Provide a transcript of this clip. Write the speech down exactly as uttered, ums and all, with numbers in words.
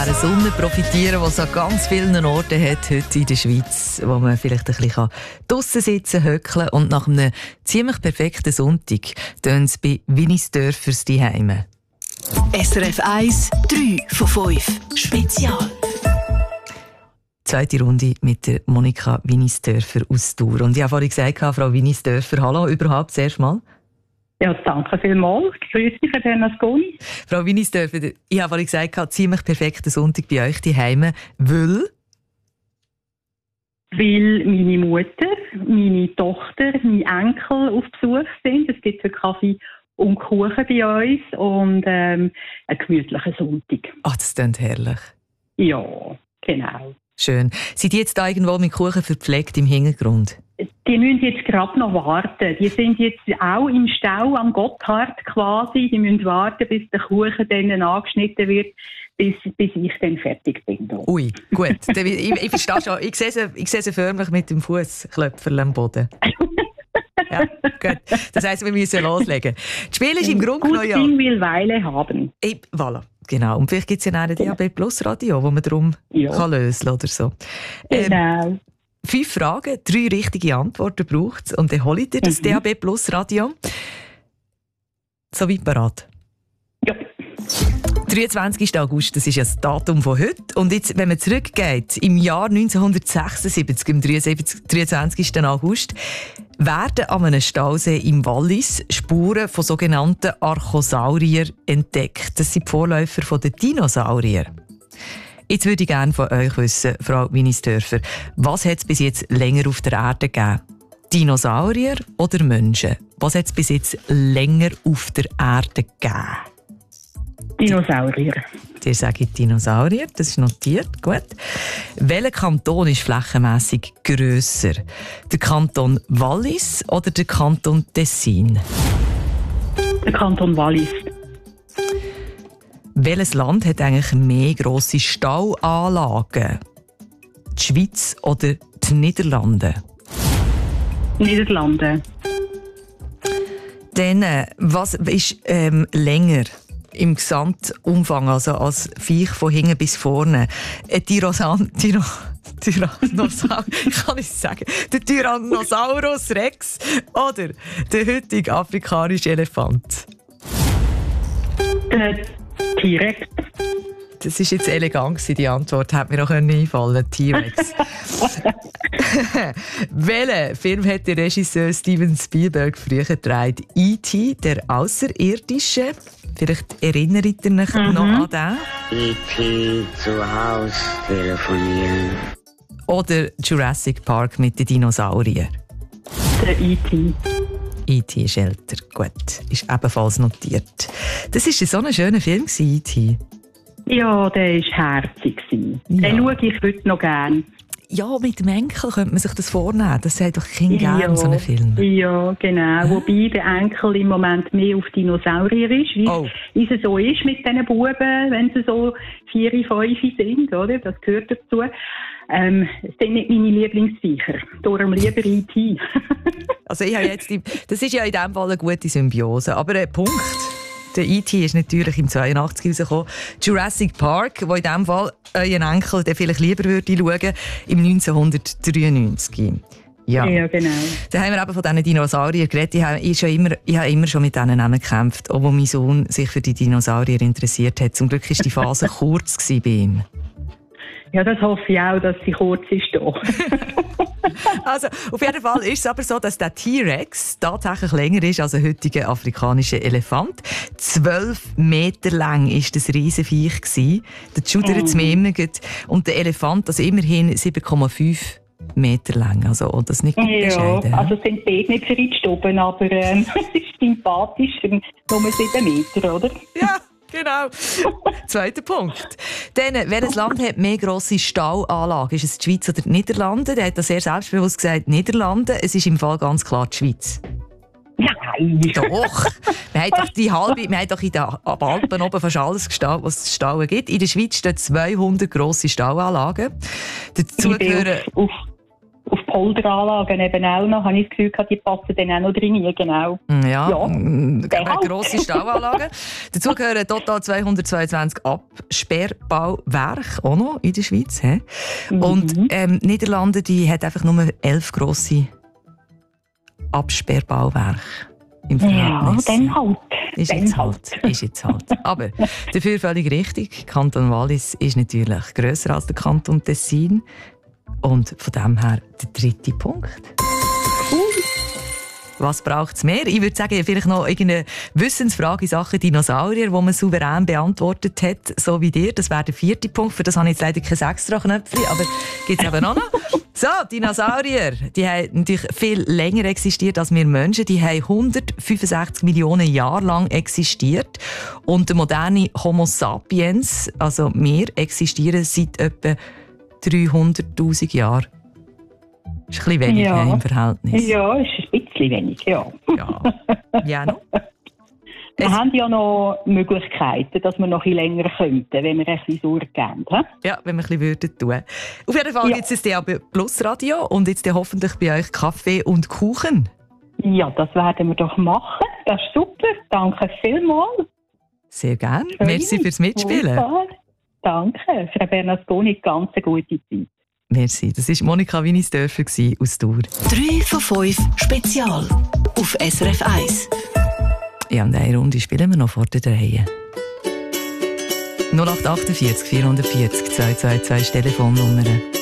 Eine Sonne profitieren, die es an ganz vielen Orten hat heute in der Schweiz, wo man vielleicht ein bisschen draussen sitzen, höckeln und nach einem ziemlich perfekten Sonntag tun es bei Winisdörfers die Heime. S R F eins, drei von fünf Spezial. Zweite Runde mit der Monika Winisdörfer aus Thur. Und ich habe vorhin gesagt, Frau Winisdörfer, hallo überhaupt zuerst mal. Ja, danke vielmals. Grüß dich, Herr Bernasconi. Frau Winisdörfer, ich habe vorhin gesagt, ziemlich perfekter Sonntag bei euch die Heime, weil... Weil meine Mutter, meine Tochter, mein Enkel auf Besuch sind. Es gibt einen Kaffee und Kuchen bei uns und ähm, einen gemütlichen Sonntag. Ach, das klingt herrlich. Ja, genau. Schön. Sind die jetzt da irgendwo mit Kuchen verpflegt im Hintergrund? Die müssen jetzt gerade noch warten. Die sind jetzt auch im Stau am Gotthard quasi. Die müssen warten, bis der Kuchen dann angeschnitten wird, bis, bis ich dann fertig bin. Da. Ui, gut. ich, ich verstehe schon. Ich sehe sie, ich sehe sie förmlich mit dem Fußklöpferl am Boden. Ja, gut. Das heisst, wir müssen loslegen. Das Spiel ist im Grunde genommen... Gut Ding will Weile haben. Ich, voilà. Genau. Und vielleicht gibt es ja auch ein D A B Plus Radio, wo man darum ja. kann lösen oder so. Ähm, genau. Fünf Fragen, drei richtige Antworten braucht es und dann hole ich dir das mhm. D A B Plus Radio. Soweit bereit? Ja. dreiundzwanzigster August, das ist ja das Datum von heute. Und jetzt, wenn man zurückgeht, im Jahr neunzehnhundertsechsundsiebzig, am dreiundzwanzigster August, werden an einem Stausee im Wallis Spuren von sogenannten Archosauriern entdeckt. Das sind die Vorläufer der Dinosaurier. Jetzt würde ich gerne von euch wissen, Frau Winisdörfer, was hat es bis jetzt länger auf der Erde gegeben? Dinosaurier oder Menschen? Was hat es bis jetzt länger auf der Erde gegeben? Dinosaurier. Dir sage ich Dinosaurier, das ist notiert, gut. Welcher Kanton ist flächenmässig grösser? Der Kanton Wallis oder der Kanton Tessin? Der Kanton Wallis. Welches Land hat eigentlich mehr grosse Stauanlagen? Die Schweiz oder die Niederlande? Niederlande. Dann, was ist ähm, länger im Gesamtumfang, also als Viech von hinten bis vorne? Ein Tyrannosaurus, Tyra, Tyrannosaurus, kann ich sagen, der Tyrannosaurus Rex oder der heutige afrikanische Elefant? Der T-Rex. Das war jetzt elegant, die Antwort hätte mir auch einfallen können. T-Rex. Welchen Film hat der Regisseur Steven Spielberg früher gedreht? E T, der Außerirdische. Vielleicht erinnert ihr euch mhm. noch an den? E T zu Hause telefonieren. Oder Jurassic Park mit den Dinosauriern? Der E T. E T ist älter. Gut, ist ebenfalls notiert. Das war so ein schöner Film, E T. Ja, der war herzig. Ja. Den schaue ich heute noch gerne. Ja, mit dem Enkel könnte man sich das vornehmen. Das sagt doch Kind gerne, ja, so einen Film. Ja, genau. Wobei der Enkel im Moment mehr auf Dinosaurier ist, wie oh. es so ist mit diesen Buben, wenn sie so vier, fünf sind, oder? Das gehört dazu. Ähm, das sind nicht meine Lieblingsviecher. Darum lieber E T. Also ich habe jetzt die, das ist ja in diesem Fall eine gute Symbiose. Aber ein Punkt. Der E T ist natürlich im zweiundachtzig rausgekommen. Jurassic Park, wo in diesem Fall euren Enkel der vielleicht lieber würde schauen, im neunzehnhundertdreiundneunzig. Ja. Ja, genau. Da haben wir eben von diesen Dinosauriern geredet. Ich habe, ich schon immer, ich habe immer schon mit denen gekämpft, obwohl mein Sohn sich für die Dinosaurier interessiert hat. Zum Glück war die Phase kurz bei ihm. Ja, das hoffe ich auch, dass sie kurz ist. Also, auf jeden Fall ist es aber so, dass der T-Rex tatsächlich länger ist als ein heutiger afrikanischer Elefant. Zwölf Meter lang war das Riesenviech. Der schudert es mir immer. Und der Elefant, also immerhin sieben Komma fünf Meter lang. Also, oh, das ist nicht bescheiden. Ja, also es sind beide nicht verrutscht oben, aber ähm, es ist sympathisch für nur sieben Meter, oder? Ja. Genau. Zweiter Punkt. Dann, welches Land hat mehr grosse Stauanlagen? Ist es die Schweiz oder die Niederlande? Der hat das sehr selbstbewusst gesagt, Niederlande. Es ist im Fall ganz klar die Schweiz. Nein. Doch. Wir haben doch die halbe, wir haben doch in den Alpen oben fast alles gestaut, was es zu stauen gibt. In der Schweiz stehen zweihundert grosse Stauanlagen. Dazu gehören... Auf, auf Polderanlagen eben auch noch, habe ich das Gefühl, die passen dann auch noch drin, genau. Ja, ja eine grosse Stauanlage. Dazu gehören total zweihundertzweiundzwanzig Absperrbauwerke, auch noch in der Schweiz. He? Mhm. Und ähm, Niederlande, die hat einfach nur elf grosse Absperrbauwerke. Im Verhältnis. Ja, dann halt. Ist jetzt halt. Ist jetzt halt. Aber dafür völlig richtig. Kanton Wallis ist natürlich grösser als der Kanton Tessin. Und von dem her der dritte Punkt. Was braucht es mehr? Ich würde sagen, vielleicht noch irgendeine Wissensfrage in Sachen Dinosaurier, die man souverän beantwortet hat, so wie dir. Das wäre der vierte Punkt. Für das habe ich jetzt leider kein extra Knöpfchen, aber gibt es eben auch noch. So, Dinosaurier, die haben natürlich viel länger existiert als wir Menschen. Die haben hundertfünfundsechzig Millionen Jahre lang existiert. Und der moderne Homo sapiens, also wir, existieren seit etwa dreihunderttausend Jahren. Das ist ein bisschen wenig ja. im Verhältnis. Ja, ist ein bisschen wenig, ja. Ja, ja noch. Wir es haben ja noch Möglichkeiten, dass wir noch ein bisschen länger könnten, wenn wir ein bisschen Sorge geben. He? Ja, wenn wir ein bisschen würden tun. Auf jeden Fall ja. gibt es das D A B Plus Radio und jetzt hoffentlich bei euch Kaffee und Kuchen. Ja, das werden wir doch machen. Das ist super. Danke vielmals. Sehr gerne. Merci fürs Mitspielen. Super. Danke. Frau Bernasconi, ganz eine gute Zeit. Merci. Das war Monika Winisdörfer aus Thur. drei von fünf Spezial auf S R F eins. Ja, und eine Runde spielen wir noch vor der Reihe. null acht acht vier vierhundertvierzig zwei zwei zwei Telefonnummer.